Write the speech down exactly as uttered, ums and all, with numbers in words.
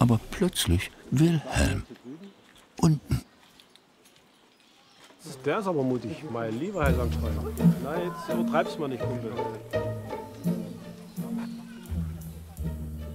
aber plötzlich Wilhelm. Unten. Der ist aber mutig, mein lieber Herr Sankt Treuer. Nein, jetzt übertreib's mal nicht, Kumpel.